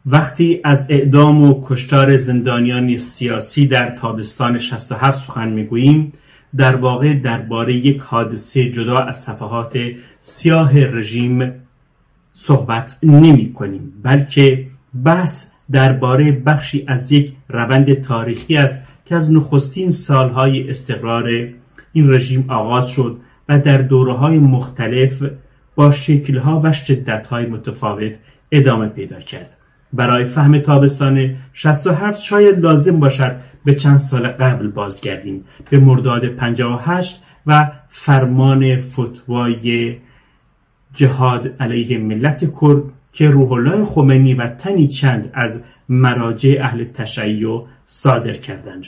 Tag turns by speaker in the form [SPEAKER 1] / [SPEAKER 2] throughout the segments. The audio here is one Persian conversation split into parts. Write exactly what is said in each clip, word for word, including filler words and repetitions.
[SPEAKER 1] وقتی از اعدام و کشتار زندانیان سیاسی در تابستان شصت و هفت سخن میگوییم، در واقع درباره یک حادثه جدا از صفحات سیاه رژیم صحبت نمی کنیم، بلکه بحث درباره بخشی از یک روند تاریخی است که از نخستین سالهای استقرار این رژیم آغاز شد و در دوره‌های مختلف با شکل‌ها و شدت‌های متفاوت ادامه پیدا کرد. برای فهم تابستان شصت و هفت شاید لازم باشد به چند سال قبل بازگردیم، به مرداد پنجاه و هشت و فرمان فتوای جهاد علیه ملت کرد که روح الله خمینی و تنی چند از مراجع اهل تشیع صادر کردند.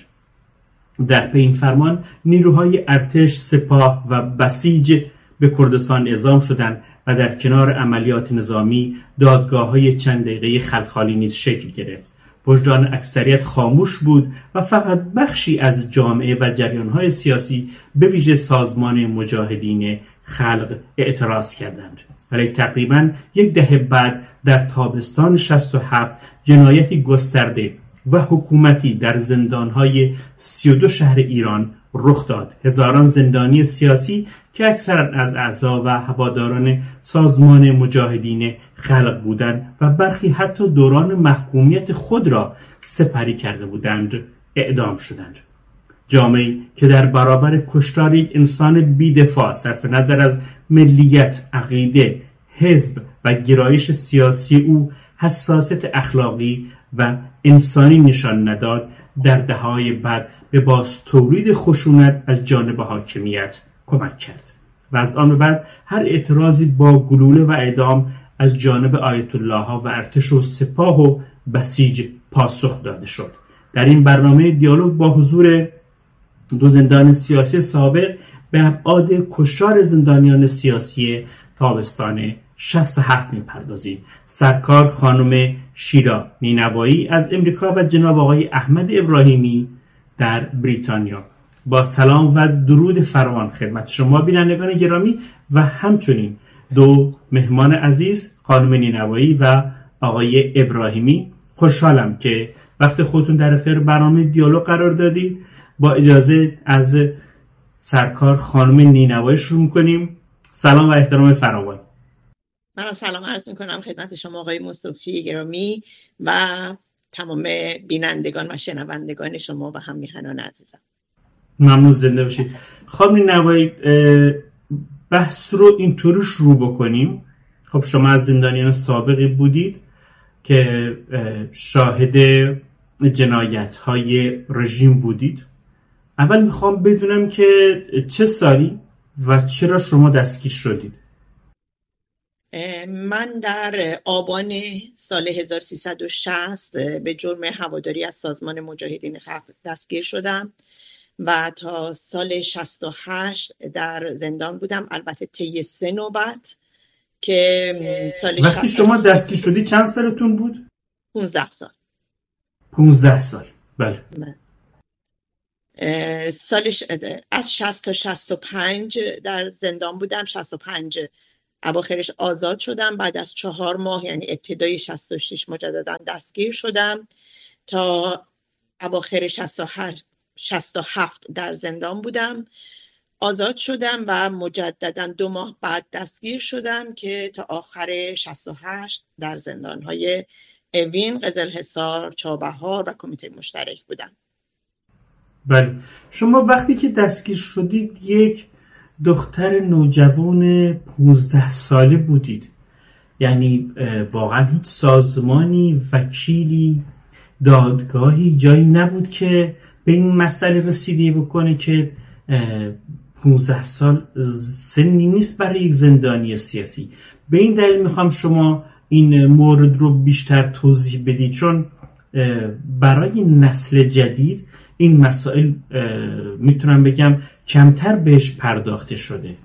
[SPEAKER 1] در پی این فرمان نیروهای ارتش، سپاه و بسیج به کردستان اعزام شدند و در کنار عملیات نظامی دادگاه‌های چند دقیقه خلخالی نیز شکل گرفت. وجدان اکثریت خاموش بود و فقط بخشی از جامعه و جریان‌های سیاسی به ویژه سازمان مجاهدین خلق اعتراض کردند. ولی تقریباً یک دهه بعد در تابستان شصت و هفت جنایتی گسترده و حکومتی در زندان‌های سی و دو شهر ایران رخ داد. هزاران زندانی سیاسی که اکثرا از اعضا و هواداران سازمان مجاهدین خلق بودند و برخی حتی دوران محکومیت خود را سپری کرده بودند اعدام شدند. جامعه‌ای که در برابر کشتار یک انسان بی‌دفاع صرف نظر از ملیت، عقیده، حزب و گرایش سیاسی او حساسیت اخلاقی و انسانی نشان نداد، در دهه‌های بعد به باز تولید خشونت از جانب حاکمیت کمک کرد و از آن به بعد هر اعتراضی با گلوله و اعدام از جانب آیت الله ها و ارتش و سپاه و بسیج پاسخ داده شد. در این برنامه دیالوگ با حضور دو زندانی سیاسی سابق به ابعاد کشتار زندانیان سیاسی تابستان شصت و هفت می‌پردازیم. سرکار خانم شیرا نینوایی از امریکا و جناب آقای احمد ابراهیمی در بریتانیا. با سلام و درود فراوان خدمت شما بینندگان گرامی و همچنین دو مهمان عزیز خانم نینوایی و آقای ابراهیمی. خوشحالم که وقت خودتون در اختیار برنامه دیالوگ قرار دادید. با اجازه از سرکار خانم نینوایی شروع می‌کنیم. سلام و احترام فراوان.
[SPEAKER 2] من سلام عرض میکنم خدمت شما آقای مصطفی گرامی و تمام بینندگان و شنوندگان شما و هم میهنان عزیزم.
[SPEAKER 1] ممنون، زنده باشید. خانم نینوایی، بحث رو اینطوری شروع بکنیم. خب شما از زندانیان سابقی بودید که شاهد جنایت‌های رژیم بودید. اول میخوام بدونم که چه سالی و چرا شما دستگیر شدید؟
[SPEAKER 2] من در آبان سال هزار و سیصد و شصت به جرم هواداری از سازمان مجاهدین خلق دستگیر شدم و تا سال شصت و هشت در زندان بودم، البته طی سه نوبت که سال
[SPEAKER 1] وقتی شما دستگیر شدی چند سالتون بود؟
[SPEAKER 2] پونزده سال.
[SPEAKER 1] پونزده سال، بله.
[SPEAKER 2] من. سالش از شصت تا شصت و پنج در زندان بودم. شصت و پنج اواخرش آزاد شدم. بعد از چهار ماه یعنی ابتدای شصت و شش مجددا دستگیر شدم تا اواخر شصت و هشت شصت و هفت در زندان بودم. آزاد شدم و مجددا دو ماه بعد دستگیر شدم که تا آخر شصت و هشت در زندان‌های اوین، قزلحصار، چابهار و کمیته مشترک بودم.
[SPEAKER 1] بله. شما وقتی که دستگیر شدید یک دختر نوجوان پونزده ساله بودید، یعنی واقعا هیچ سازمانی، وکیلی، دادگاهی جایی نبود که به این مسئله رسیدگی بکنه که پونزده سال سنی نیست برای یک زندانی سیاسی. به این دلیل میخوام شما این مورد رو بیشتر توضیح بدید، چون برای نسل جدید این مسائل میتونم بگم کمتر بهش پرداخته شده.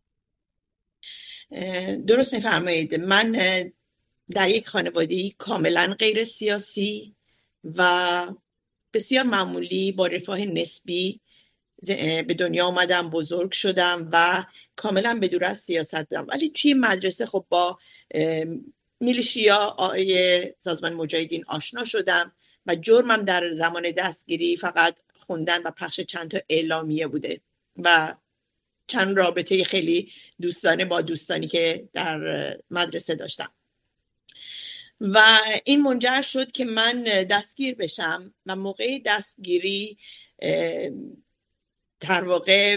[SPEAKER 2] درست میفرمایید. من در یک خانواده‌ای کاملا غیر سیاسی و بسیار معمولی با رفاه نسبی به دنیا آمدم، بزرگ شدم و کاملا بدور از سیاست بودم. ولی توی مدرسه خب با میلیشیا سازمان مجاهدین آشنا شدم و جرمم در زمان دستگیری فقط خوندن و پخش چند تا اعلامیه بوده و چند رابطه خیلی دوستانه با دوستانی که در مدرسه داشتم و این منجر شد که من دستگیر بشم و موقع دستگیری در واقع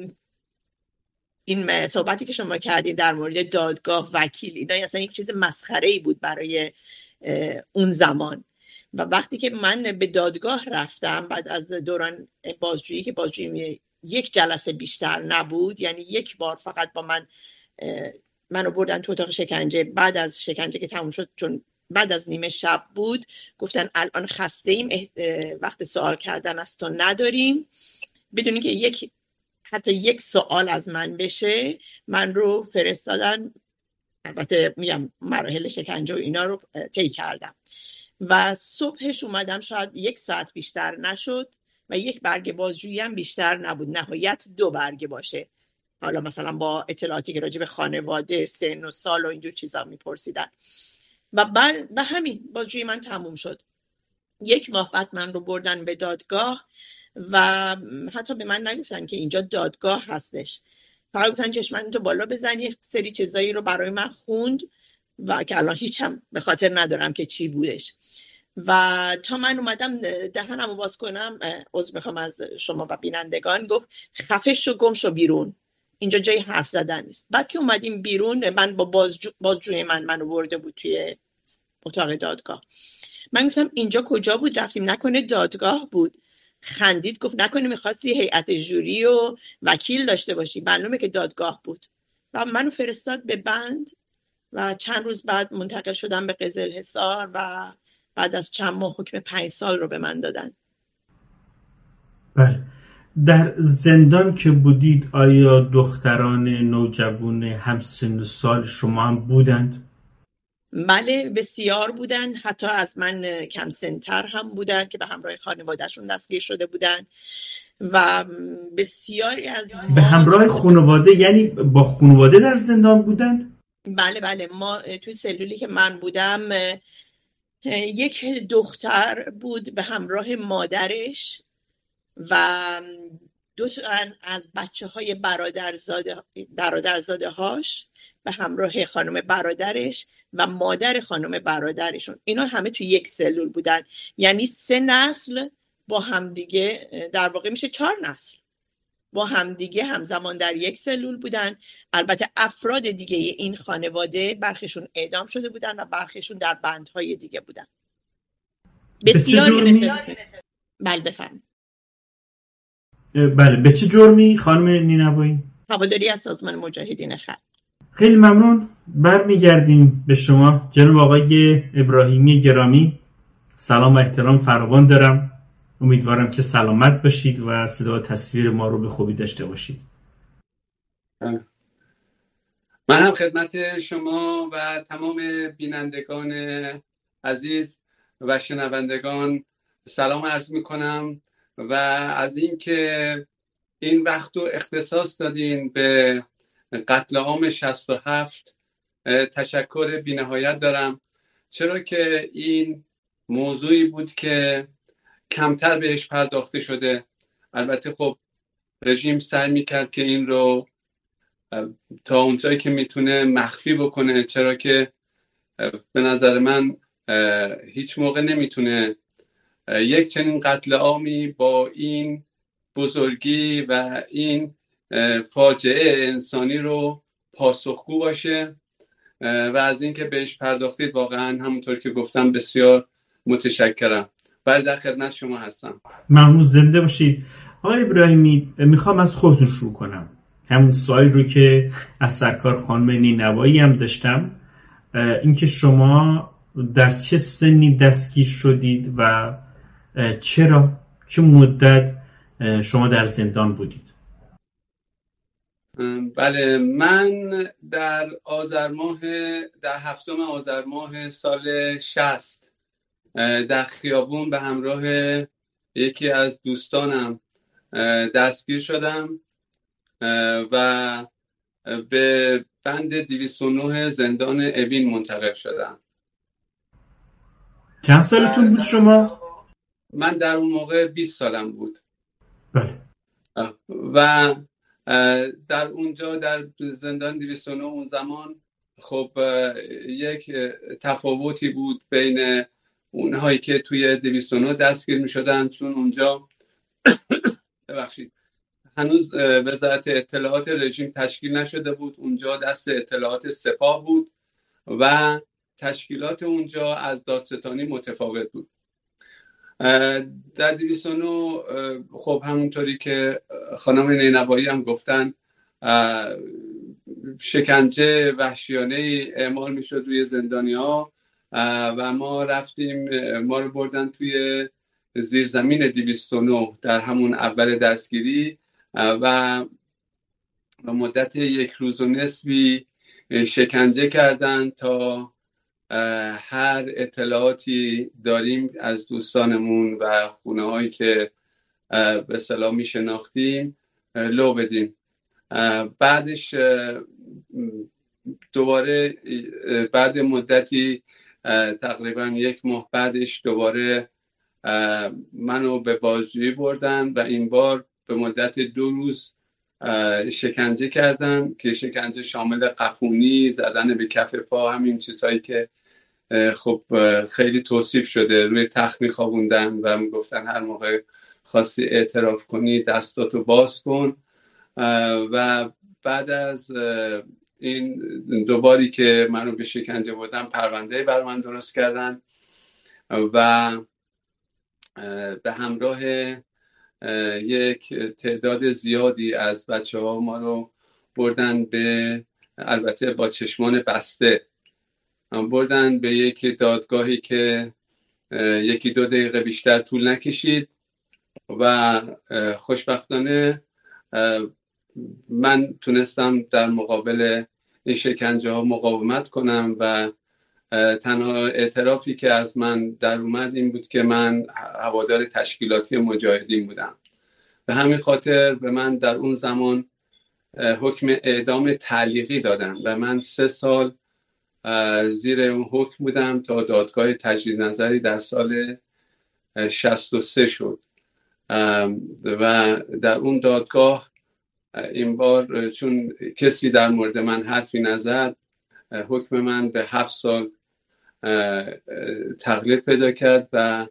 [SPEAKER 2] این صحبتی که شما کردید در مورد دادگاه وکیل، اینا اصلا یک چیز مسخره‌ای بود برای اون زمان و وقتی که من به دادگاه رفتم بعد از دوران بازجویی که بازجویی یک جلسه بیشتر نبود، یعنی یک بار فقط با من منو بردن تو اتاق شکنجه، بعد از شکنجه که تموم شد چون بعد از نیمه شب بود گفتن الان خسته ایم، وقت سوال کردن از تو نداریم، بدونی که یک حتی یک سوال از من بشه من رو فرستادن. البته میگم مراحل شکنجه و اینا رو طی کردم و صبحش اومدم، شاید یک ساعت بیشتر نشد و یک برگه بازجویی هم بیشتر نبود، نهایت دو برگه باشه، حالا مثلا با اطلاعاتی که راجع به خانواده، سن و سال و اینجور چیزا میپرسیدن و بعد به همین بازجویی من تموم شد. یک ماه بعد من رو بردن به دادگاه و حتی به من نگفتن که اینجا دادگاه هستش، فقط گفتن چشمتو بالا بزن، یک سری چیزایی رو برای من خوند و که الان هیچ هم به خاطر ندارم که چی بودش و تا من اومدم دهنمو باز کنم، عذر میخوام از شما و بینندگان، گفت خفه شو گم شو بیرون، اینجا جای حرف زدن نیست. بعد که اومدیم بیرون من با بازجو بازجوی من منو برده بود توی اتاق دادگاه، من گفتم اینجا کجا بود؟ رفتیم نکنه دادگاه بود؟ خندید گفت نکنه میخواستی هیئت جوری و وکیل داشته باشی؟ معلومه که دادگاه بود و منو فرستاد به بند و چند روز بعد منتقل شدم به قزلحصار و بعد از چند ماه حکم پنج سال رو به من دادن.
[SPEAKER 1] بله. در زندان که بودید آیا دختران نوجوان همسن سال شما هم بودند؟
[SPEAKER 2] بله بسیار بودن، حتی از من کم سنتر هم بودن که به همراه خانوادهشون دستگیر شده بودن و بسیاری از
[SPEAKER 1] به همراه خانواده، یعنی با خانواده در زندان بودن؟
[SPEAKER 2] بله بله، ما توی سلولی که من بودم یک دختر بود به همراه مادرش و دو تا از بچه های برادرزاده برادرزاده هاش به همراه خانم برادرش و مادر خانم برادرشون، اینا همه توی یک سلول بودن، یعنی سه نسل با همدیگه، در واقع میشه چهار نسل با همدیگه همزمان در یک سلول بودن. البته افراد دیگه این خانواده برخیشون اعدام شده بودن و برخیشون در بندهای دیگه بودن. بسیاری بله بفرمایید.
[SPEAKER 1] بله به چه جرمی خانم نینوایی؟
[SPEAKER 2] هواداری از سازمان مجاهدین خلق.
[SPEAKER 1] خیلی ممنون. برمیگردیم به شما جناب آقای ابراهیمی گرامی. سلام و احترام فراوان دارم، امیدوارم که سلامت باشید و صدا و تصویر ما رو به خوبی داشته باشید.
[SPEAKER 3] من هم خدمت شما و تمام بینندگان عزیز و شنوندگان سلام عرض میکنم و از اینکه این وقت رو اختصاص دادین به قتل عام شصت و هفت تشکر بی‌نهایت دارم، چرا که این موضوعی بود که کمتر بهش پرداخته شده. البته خب رژیم سعی میکرد که این رو تا اونجایی که میتونه مخفی بکنه، چرا که به نظر من هیچ موقع نمیتونه یک چنین قتل عامی با این بزرگی و این فاجعه انسانی رو پاسخگو باشه و از اینکه بهش پرداختید واقعا همونطور که گفتم بسیار متشکرم. بله در خدمت شما هستم.
[SPEAKER 1] ممنون، زنده باشید. آقای ابراهیمی میخوام از خودتون شروع کنم، همون سوال رو که از سرکار خانم نینوایی هم داشتم، اینکه شما در چه سنی دستگیر شدید و چرا چه مدت شما در زندان بودید؟
[SPEAKER 3] بله من در آذر ماه در هفتم آذر ماه سال شصت در خیابون به همراه یکی از دوستانم دستگیر شدم و به بند دویست و نه زندان اوین منتقل شدم.
[SPEAKER 1] چند سالتون بود شما؟
[SPEAKER 3] من در اون موقع بیست سالم بود.
[SPEAKER 1] بله.
[SPEAKER 3] و در اونجا در زندان دویست و نه اون زمان خب یک تفاوتی بود بین اونهایی که توی دویست و نه دستگیر می شدن، چون اونجا ببخشید هنوز وزارت اطلاعات رژیم تشکیل نشده بود. اونجا دست اطلاعات سپاه بود و تشکیلات اونجا از دادستانی متفاوت بود. در دویست و نه خب همونطوری که خانم نینوایی هم گفتن شکنجه وحشیانه اعمال میشد روی زندانی‌ها و ما رفتیم، ما رو بردن توی زیرزمین دویست و نه در همون اول دستگیری و به مدت یک روز و نصفی شکنجه کردن تا هر اطلاعاتی داریم از دوستانمون و خونه هایی که به اصطلاح می شناختیم لو بدیم. بعدش دوباره بعد مدتی تقریبا یک ماه بعدش دوباره منو به بازجویی بردن و این بار به مدت دو روز شکنجه کردن که شکنجه شامل قپونی، زدن به کف پا، همین چیزهایی که خب خیلی توصیف شده. روی تخت میخوابوندن و میگفتن هر موقع خواستی اعتراف کنی دستاتو باز کن. و بعد از این دوباری که منو به شکنجه بردن پرونده بر من درست کردن و به همراه یک تعداد زیادی از بچه ها ما رو بردن به، البته با چشمان بسته، بردن به یک دادگاهی که یکی دو دقیقه بیشتر طول نکشید و خوشبختانه من تونستم در مقابل این شکنجه ها مقاومت کنم و تنها اعترافی که از من در اومد این بود که من هوادار تشکیلاتی مجاهدین بودم. به همین خاطر به من در اون زمان حکم اعدام تعلیقی دادن و من سه سال زیر اون حکم بودم تا دادگاه تجدید نظری در سال شصت و سه شد و در اون دادگاه این بار چون کسی در مورد من حرفی نزد حکم من به هفت سال تقلیل پیدا کرد و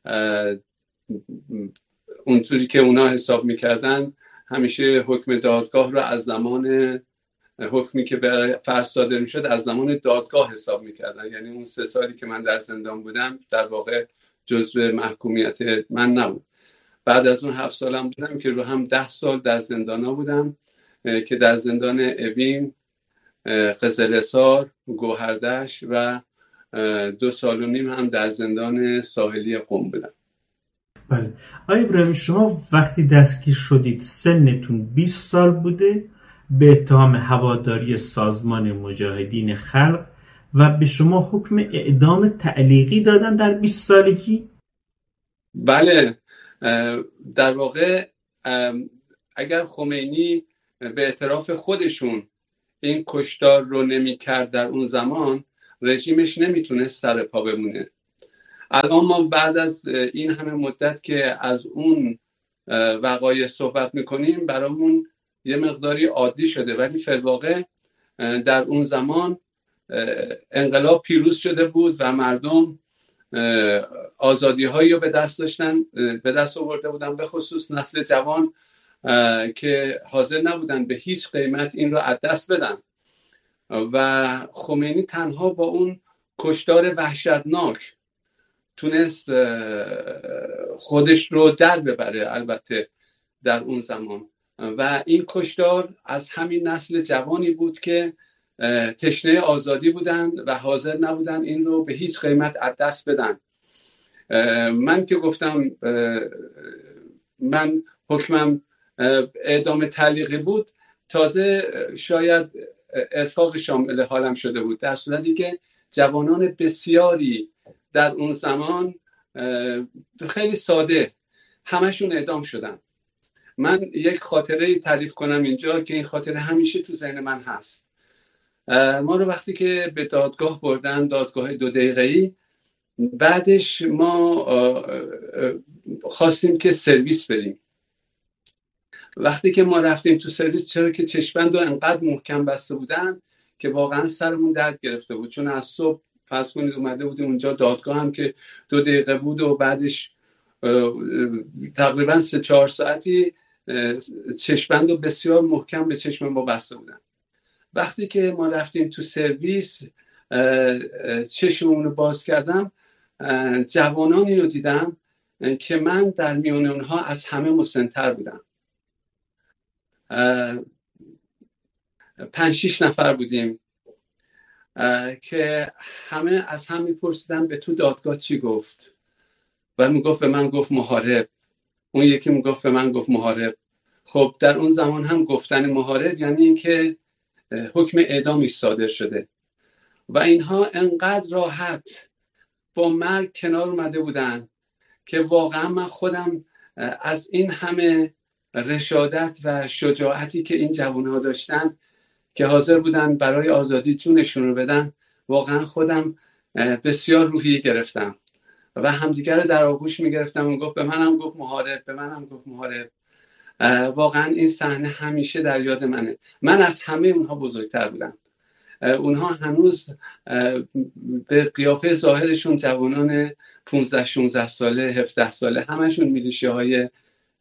[SPEAKER 3] اونطوری که اونا حساب میکردن همیشه حکم دادگاه رو از زمان حکمی که به فرد صادر میشد از زمان دادگاه حساب میکردن. یعنی اون سه سالی که من در زندان بودم در واقع جزء محکومیت من نبود. بعد از اون هفت سالم بودم که رو هم ده سال در زندان ها بودم که در زندان اوین، قزل‌حصار، گوهردشت و دو سال و نیم هم در زندان ساحلی قم بودم.
[SPEAKER 1] بله. آقای ابراهیمی شما وقتی دستگیر شدید سنتون بیست سال بوده به اتهام هواداری سازمان مجاهدین خلق و به شما حکم اعدام تعلیقی دادن در بیست سالگی؟
[SPEAKER 3] بله، در واقع اگر خمینی به اعتراف خودشون این کشتار رو نمی کرد در اون زمان رژیمش نمیتونست سر پا بمونه. الان ما بعد از این همه مدت که از اون وقایع صحبت میکنیم برامون یه مقداری عادی شده، ولی فی الواقع در اون زمان انقلاب پیروز شده بود و مردم آزادی هایی رو به دست داشتن، به دست آورده بودن، به خصوص نسل جوان که حاضر نبودن به هیچ قیمت این رو از دست بدن و خمینی تنها با اون کشتار وحشتناک تونست خودش رو در ببره. البته در اون زمان و این کشتار از همین نسل جوانی بود که تشنه آزادی بودند و حاضر نبودن این رو به هیچ قیمت از دست بدن. من که گفتم من حکمم اعدام تعلیقی بود، تازه شاید ارفاق شامل حالم شده بود، در صورتی که جوانان بسیاری در اون زمان خیلی ساده همشون اعدام شدن. من یک خاطره تعریف کنم اینجا که این خاطره همیشه تو ذهن من هست. ما رو وقتی که به دادگاه بردن، دادگاه دو دقیقه‌ای، بعدش ما خواستیم که سرویس بریم. وقتی که ما رفتیم تو سرویس، چرا که چشمند رو انقدر محکم بسته بودن که واقعا سرمون درد گرفته بود، چون از صبح فرض کنید اومده بودیم اونجا، دادگاه هم که دو دقیقه بود و بعدش تقریبا سه چهار ساعتی چشمند رو بسیار محکم به چشم ما بسته بودن. وقتی که ما رفتیم تو سرویس، چشممون رو باز کردم، جوانانی رو دیدم که من در میان اونها از همه مسن‌تر بودم. پنج شیش نفر بودیم که همه از هم میپرسیدن به تو دادگاه چی گفت، و میگفت به من گفت محارب، اون یکی میگفت به من گفت محارب. خب در اون زمان هم گفتن محارب یعنی این که حکم اعدامش صادر شده و اینها انقدر راحت با مرگ کنار اومده بودن که واقعا من خودم از این همه رشادت و شجاعتی که این جوانها داشتن که حاضر بودن برای آزادی جونشون رو بدن، واقعا خودم بسیار روحیه گرفتم و همدیگر رو در آغوش میگرفتم و گفت به منم گفت محارب، به منم گفت محارب. واقعا این صحنه همیشه در یاد منه. من از همه اونها بزرگتر بودم. اونها هنوز به قیافه ظاهرشون جوانان پانزده شانزده ساله، هفده ساله، همشون میلیشه های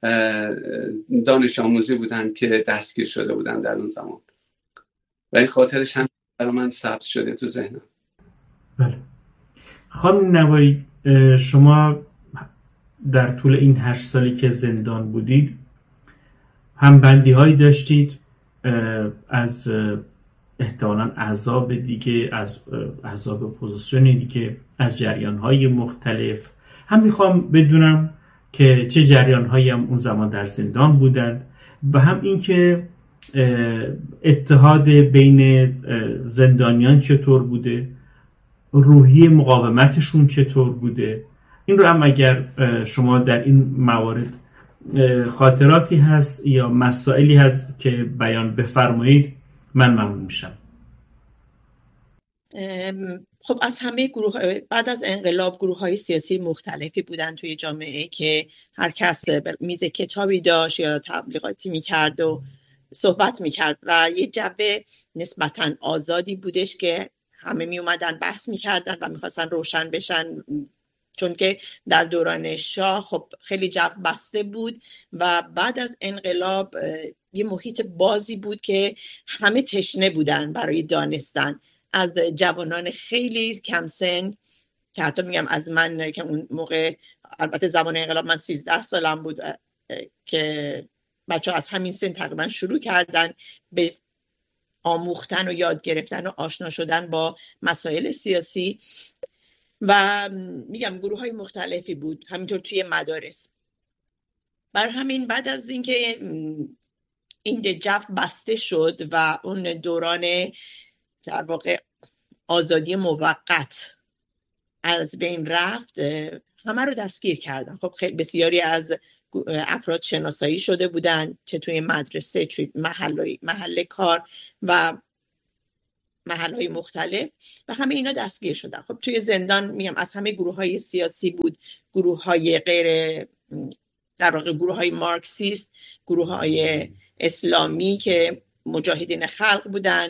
[SPEAKER 3] دانش آموزی بودن که دستگیر شده بودن در اون زمان و این خاطرش هم برای من ثبت شده تو ذهنم.
[SPEAKER 1] بله. خانم نوایی، شما در طول این هشت سالی که زندان بودید هم بندی هایی داشتید از احتمالاً عذاب دیگه، از عذاب پوزیشنی دیگه، از جریان های مختلف. هم میخوام بدونم که چه جریان هایی هم اون زمان در زندان بودن و هم این که اتحاد بین زندانیان چطور بوده، روحی مقاومتشون چطور بوده. این رو هم اگر شما در این موارد خاطراتی هست یا مسائلی هست که بیان بفرمایید من ممنون میشم.
[SPEAKER 2] خب از همه گروه بعد از انقلاب گروه های سیاسی مختلفی بودن توی جامعه که هر کس میز کتابی داشت یا تبلیغاتی میکرد و صحبت میکرد و یه جبه نسبتاً آزادی بودش که همه می اومدن بحث میکردن و میخواستن روشن بشن، چون که در دوران شاه خب خیلی جو بسته بود و بعد از انقلاب یه محیط بازی بود که همه تشنه بودن برای دانستن، از جوانان خیلی کم سن که حتی میگم از من که اون موقع، البته زمان انقلاب من سیزده سالم بود، که بچه ها از همین سن تقریبا شروع کردن به آموختن و یاد گرفتن و آشنا شدن با مسائل سیاسی و میگم گروه های مختلفی بود، همینطور توی مدارس. بر همین بعد از اینکه این جو بسته شد و اون دوران در واقع آزادی موقت از بین رفت، همه رو دستگیر کردن. خب خیلی بسیاری از افراد شناسایی شده بودن، چه توی مدرسه، چه محل محل کار و محلهای مختلف، و همه اینا دستگیر شدن. خب توی زندان میگم از همه گروه های سیاسی بود، گروه های غیر در واقع گروه های مارکسیست، گروه های اسلامی که مجاهدین خلق بودن،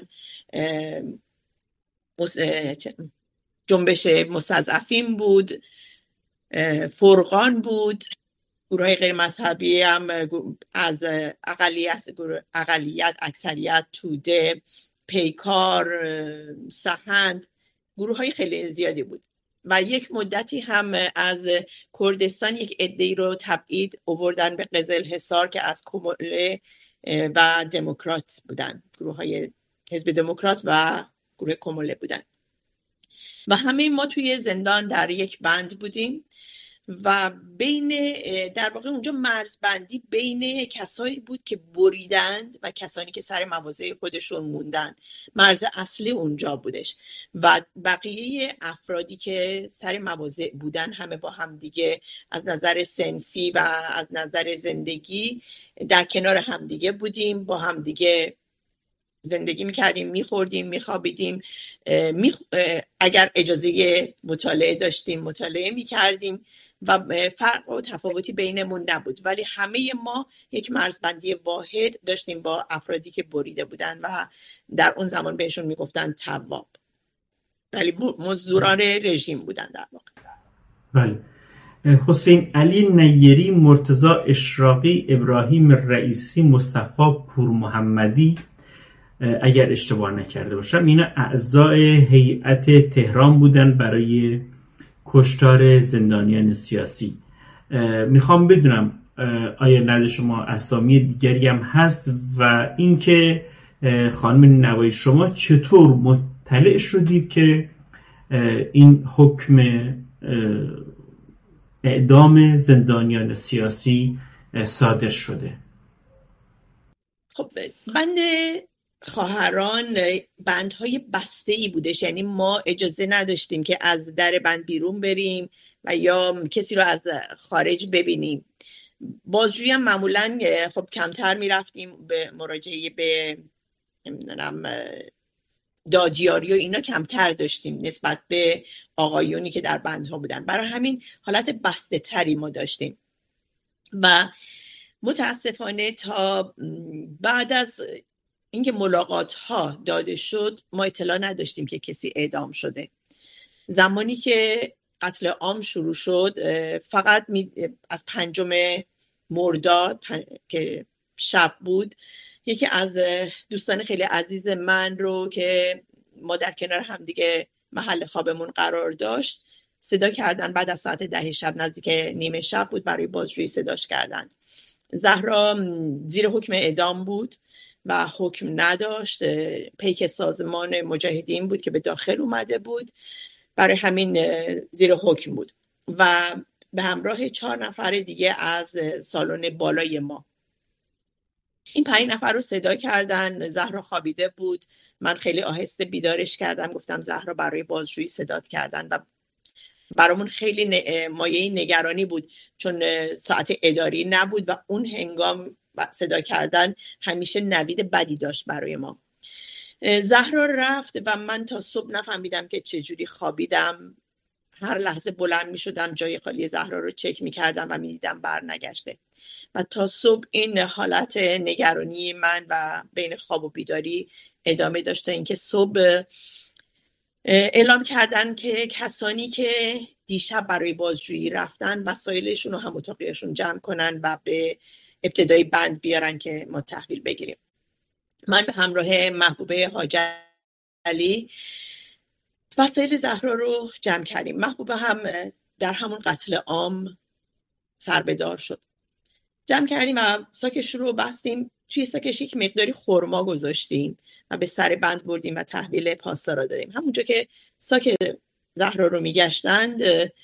[SPEAKER 2] جنبش مستضعفین بود، فرقان بود، گروه های غیر مذهبی هم از اقلیت اقلیت اکثریت، توده، پیکار، سهند، گروه های خیلی زیادی بود. و یک مدتی هم از کردستان یک عده‌ای رو تبعید آوردن به قزلحصار که از کموله و دموکرات بودن، گروه های حزب دموکرات و گروه کموله بودن و همه ما توی زندان در یک بند بودیم و بین در واقع اونجا مرزبندی بین کسایی بود که بریدند و کسانی که سر مواضع خودشون موندن. مرز اصلی اونجا بودش و بقیه افرادی که سر مواضع بودن همه با هم دیگه از نظر صنفی و از نظر زندگی در کنار هم دیگه بودیم، با هم دیگه زندگی میکردیم، میخوردیم، میخوابیدیم، می... اگر اجازه مطالعه داشتیم مطالعه میکردیم و فرق و تفاوتی بینمون نبود، ولی همه ما یک مرزبندی واحد داشتیم با افرادی که بریده بودن و در اون زمان بهشون میگفتن تواب، ولی مزدوران رژیم بودن در واقع.
[SPEAKER 1] بله. حسین علی نیری، مرتضی اشراقی، ابراهیم رئیسی، مصطفی پور محمدی، اگر اشتباه نکرده باشم اینا اعضای هیئت تهران بودن برای کشتار زندانیان سیاسی. میخوام بدونم آیا نزد شما اسامی دیگری هم هست و اینکه خانم نوایی شما چطور مطلع شدید که این حکم اعدام زندانیان سیاسی صادر شده؟
[SPEAKER 2] خب بند خواهران بندهای بسته‌ای بودش، یعنی ما اجازه نداشتیم که از در بند بیرون بریم و یا کسی رو از خارج ببینیم. بازجویی هم معمولا خب کمتر میرفتیم، به مراجعه به نمیدونم دادیاری و اینا کمتر داشتیم نسبت به آقایونی که در بندها بودن، برای همین حالت بسته تری ما داشتیم و متاسفانه تا بعد از اینکه ملاقات ها داده شد ما اطلاع نداشتیم که کسی اعدام شده. زمانی که قتل عام شروع شد فقط از پنجم مرداد که شب بود، یکی از دوستان خیلی عزیز من رو که ما در کنار هم دیگه محل خوابمون قرار داشت صدا کردن. بعد از ساعت ده شب، نزدیک نیمه شب بود، برای بازجویی صداش کردن. زهرا زیر حکم اعدام بود و حکم نداشت، پیک سازمان مجاهدین بود که به داخل اومده بود، برای همین زیر حکم بود و به همراه چهار نفر دیگه از سالن بالای ما. این پنج نفر رو صدا کردن. زهرا خوابیده بود، من خیلی آهسته بیدارش کردم، گفتم زهرا برای بازجویی صدات کردن و برامون خیلی مایه نگرانی بود چون ساعت اداری نبود و اون هنگام صدا کردن همیشه نوید بدی داشت برای ما. زهرا رفت و من تا صبح نفهمیدم که چجوری خوابیدم. هر لحظه بلند می شدم جای خالی زهرا رو چک می کردم و می دیدم بر نگشته و تا صبح این حالت نگرانی من و بین خواب و بیداری ادامه داشته. اینکه صبح اعلام کردن که کسانی که دیشب برای بازجویی رفتن وسایلشون رو هم اتاقیشون جمع کنن و به ابتدای بند بیارن که ما تحویل بگیریم. من به همراه محبوبه حاج علی وسایل زهرا رو جمع کردیم. محبوبه هم در همون قتل عام سربه‌دار شد. جمع کردیم و ساکش رو بستیم. توی ساکش یک مقداری خرما گذاشتیم و به سر بند بردیم و تحویل پاسدارا دادیم. همونجا که ساک زهرا رو میگشتند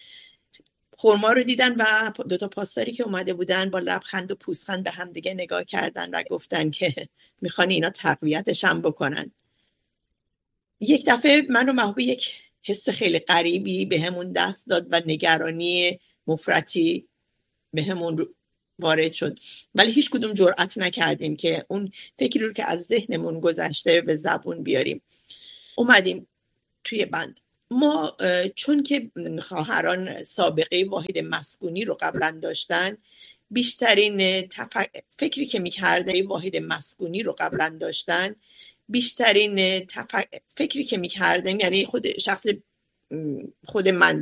[SPEAKER 2] خرما رو دیدن و دوتا پاسداری که اومده بودن با لبخند و پوزخند به هم دیگه نگاه کردن و گفتن که میخوان اینا تقویتش هم بکنن. یک دفعه من و محبوب یک حس خیلی غریبی به همون دست داد و نگرانی مفرطی به همون وارد شد، ولی هیچ کدوم جرأت نکردیم که اون فکری رو که از ذهنمون گذشته به زبون بیاریم. اومدیم توی بند. ما چون که خواهران سابقه واحد مسکونی رو قبلا داشتن، بیشترین تف... فکری که میکرده واحد مسکونی رو قبلا داشتن بیشترین تف... فکری که میکردیم، یعنی خود شخص خود من